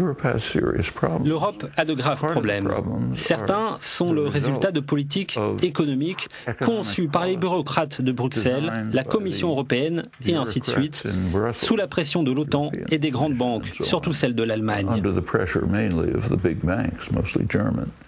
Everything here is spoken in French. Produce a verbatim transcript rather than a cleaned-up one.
L'Europe a de graves problèmes. Certains sont le résultat de politiques économiques conçues par les bureaucrates de Bruxelles, la Commission européenne et ainsi de suite, sous la pression de l'OTAN et des grandes banques, surtout celles de l'Allemagne.